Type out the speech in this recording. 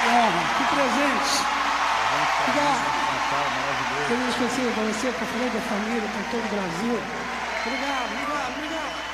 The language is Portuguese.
honra, que presente. Obrigado. Feliz especial para você, para a família, para todo o Brasil. Obrigado.